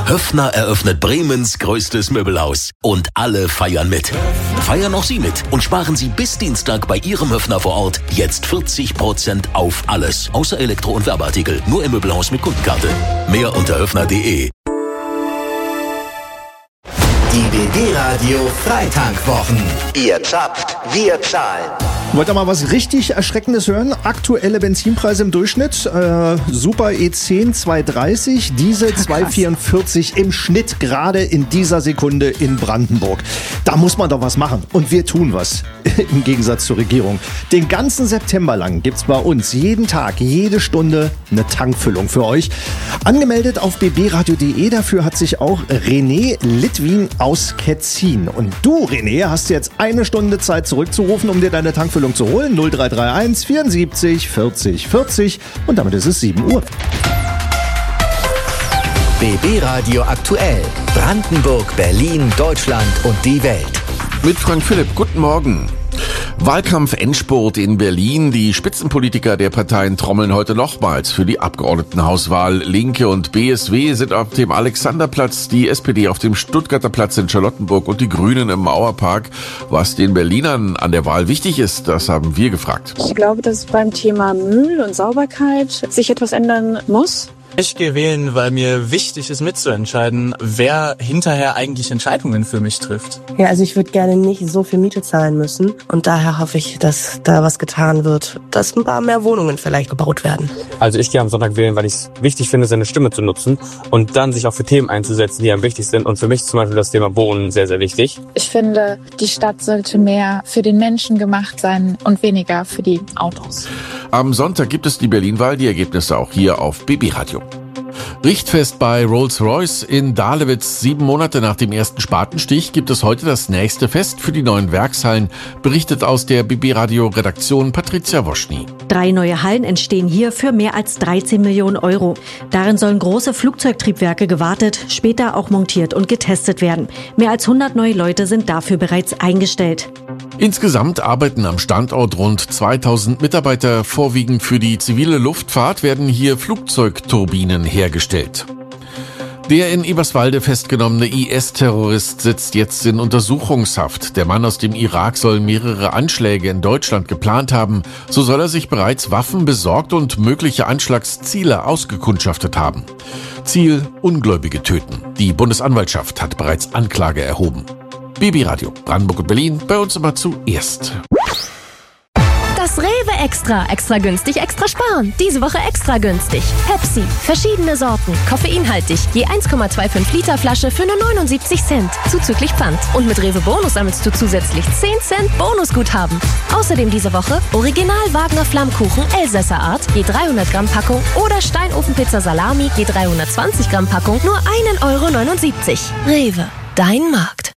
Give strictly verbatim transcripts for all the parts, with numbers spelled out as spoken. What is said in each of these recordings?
Höffner eröffnet Bremens größtes Möbelhaus. Und alle feiern mit. Feiern auch Sie mit und sparen Sie bis Dienstag bei Ihrem Höffner vor Ort jetzt vierzig Prozent auf alles. Außer Elektro- und Werbeartikel. Nur im Möbelhaus mit Kundenkarte. Mehr unter höffner punkt de. Die B B-Radio Freitankwwochen. Ihr zapft, wir zahlen. Wollt ihr mal was richtig Erschreckendes hören? Aktuelle Benzinpreise im Durchschnitt. Äh, Super E zehn zwei dreißig, Diesel zwei vierundvierzig im Schnitt gerade in dieser Sekunde in Brandenburg. Da muss man doch was machen. Und wir tun was. Im Gegensatz zur Regierung. Den ganzen September lang gibt's bei uns jeden Tag, jede Stunde eine Tankfüllung für euch. Angemeldet auf b b radio punkt de. Dafür hat sich auch René Litwin aus Ketzin. Und du, René, hast jetzt eine Stunde Zeit zurückzurufen, um dir deine Tankfüllung zu holen. null drei drei eins vierundsiebzig vierzig vierzig. Und damit ist es sieben Uhr. B B-Radio aktuell. Brandenburg, Berlin, Deutschland und die Welt. Mit Frank Philipp, guten Morgen. Wahlkampf-Endspurt in Berlin. Die Spitzenpolitiker der Parteien trommeln heute nochmals für die Abgeordnetenhauswahl. Linke und B S W sind auf dem Alexanderplatz, die S P D auf dem Stuttgarter Platz in Charlottenburg und die Grünen im Mauerpark. Was den Berlinern an der Wahl wichtig ist, das haben wir gefragt. Ich glaube, dass beim Thema Müll und Sauberkeit sich etwas ändern muss. Ich gehe wählen, weil mir wichtig ist mitzuentscheiden, wer hinterher eigentlich Entscheidungen für mich trifft. Ja, also ich würde gerne nicht so viel Miete zahlen müssen und daher hoffe ich, dass da was getan wird, dass ein paar mehr Wohnungen vielleicht gebaut werden. Also ich gehe am Sonntag wählen, weil ich es wichtig finde, seine Stimme zu nutzen und dann sich auch für Themen einzusetzen, die einem wichtig sind. Und für mich zum Beispiel das Thema Wohnen sehr, sehr wichtig. Ich finde, die Stadt sollte mehr für den Menschen gemacht sein und weniger für die Autos. Am Sonntag gibt es die Berlin-Wahl, die Ergebnisse auch hier auf B B-Radio. Richtfest bei Rolls-Royce in Dahlewitz. Sieben Monate nach dem ersten Spatenstich gibt es heute das nächste Fest für die neuen Werkshallen, berichtet aus der B B-Radio-Redaktion Patricia Woschny. Drei neue Hallen entstehen hier für mehr als dreizehn Millionen Euro. Darin sollen große Flugzeugtriebwerke gewartet, später auch montiert und getestet werden. Mehr als hundert neue Leute sind dafür bereits eingestellt. Insgesamt arbeiten am Standort rund zweitausend Mitarbeiter. Vorwiegend für die zivile Luftfahrt werden hier Flugzeugturbinen hergestellt. Der in Eberswalde festgenommene I S-Terrorist sitzt jetzt in Untersuchungshaft. Der Mann aus dem Irak soll mehrere Anschläge in Deutschland geplant haben. So soll er sich bereits Waffen besorgt und mögliche Anschlagsziele ausgekundschaftet haben. Ziel: Ungläubige töten. Die Bundesanwaltschaft hat bereits Anklage erhoben. B B-Radio, Brandenburg und Berlin, bei uns immer zuerst. Das Rewe Extra. Extra günstig, extra sparen. Diese Woche extra günstig. Pepsi. Verschiedene Sorten. Koffeinhaltig. Je eins Komma fünfundzwanzig Liter Flasche für nur neunundsiebzig Cent. Zuzüglich Pfand. Und mit Rewe Bonus sammelst du zusätzlich zehn Cent Bonusguthaben. Außerdem diese Woche Original Wagner Flammkuchen Elsässer Art. Je dreihundert Gramm Packung. Oder Steinofenpizza Salami. Je dreihundertzwanzig Gramm Packung. Nur ein Euro neunundsiebzig. Rewe. Dein Markt.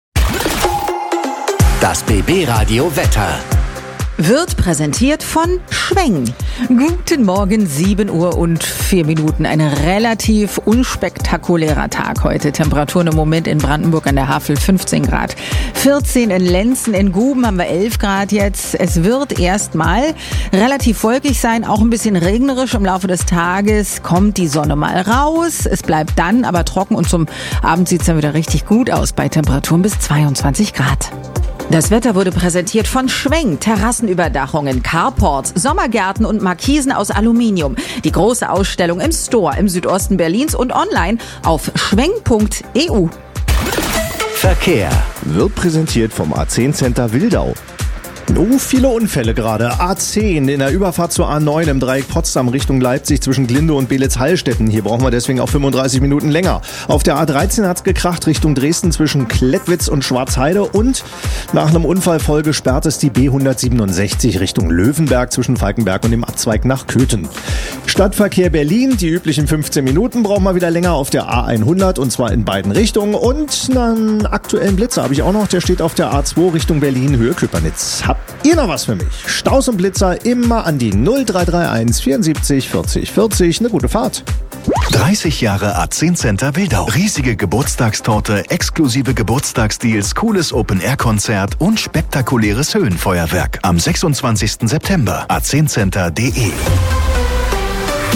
Das B B-Radio Wetter. Wird präsentiert von Schweng. Guten Morgen, sieben Uhr und vier Minuten. Ein relativ unspektakulärer Tag heute. Temperaturen im Moment in Brandenburg an der Havel fünfzehn Grad. vierzehn in Lenzen, in Guben haben wir elf Grad jetzt. Es wird erstmal relativ wolkig sein, auch ein bisschen regnerisch. Im Laufe des Tages kommt die Sonne mal raus. Es bleibt dann aber trocken und zum Abend sieht es dann wieder richtig gut aus bei Temperaturen bis zweiundzwanzig Grad. Das Wetter wurde präsentiert von Schweng. Terrassenüberdachungen, Carports, Sommergärten und Markisen aus Aluminium. Die große Ausstellung im Store im Südosten Berlins und online auf schweng punkt e u. Verkehr wird präsentiert vom A zehn Center Wildau. Oh, viele Unfälle gerade. A zehn in der Überfahrt zur A neun im Dreieck Potsdam Richtung Leipzig zwischen Glinde und Belitz-Hallstetten. Hier brauchen wir deswegen auch fünfunddreißig Minuten länger. Auf der A dreizehn hat's gekracht Richtung Dresden zwischen Klettwitz und Schwarzheide. Und nach einem Unfallfolge gesperrt ist die B hundertsiebenundsechzig Richtung Löwenberg zwischen Falkenberg und dem Abzweig nach Köthen. Stadtverkehr Berlin, die üblichen fünfzehn Minuten brauchen wir wieder länger auf der A hundert und zwar in beiden Richtungen. Und einen aktuellen Blitzer habe ich auch noch, der steht auf der A zwei Richtung Berlin, Höhe Köpernitz. Habt ihr noch was für mich? Staus und Blitzer immer an die null drei drei eins vierundsiebzig vierzig vierzig. Eine gute Fahrt. dreißig Jahre A zehn Center Wildau. Riesige Geburtstagstorte, exklusive Geburtstagsdeals, cooles Open-Air-Konzert und spektakuläres Höhenfeuerwerk. Am sechsundzwanzigsten September. a zehn center punkt de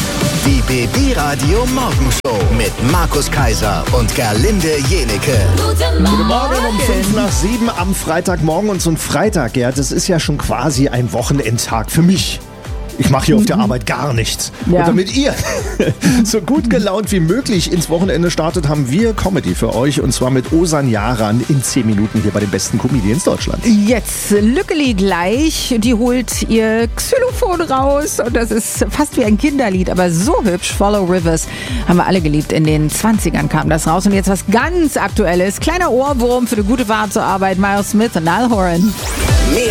Die B B-Radio Morgenshow mit Markus Kaiser und Gerlinde Jenecke. Guten Morgen um fünf nach sieben am Freitagmorgen. Und so ein Freitag, ja, das ist ja schon quasi ein Wochenendtag für mich. Ich mache hier auf der Arbeit gar nichts. Ja. Und damit ihr so gut gelaunt wie möglich ins Wochenende startet, haben wir Comedy für euch. Und zwar mit Ozan Yaran in zehn Minuten hier bei den besten Comedians Deutschlands. Jetzt Lückeli gleich. Die holt ihr Xylophon raus. Und das ist fast wie ein Kinderlied, aber so hübsch. Follow Rivers haben wir alle geliebt. In den zwanzigern kam das raus. Und jetzt was ganz Aktuelles. Kleiner Ohrwurm für eine gute Fahrt zur Arbeit. Miles Smith und Niall Horan. Mehr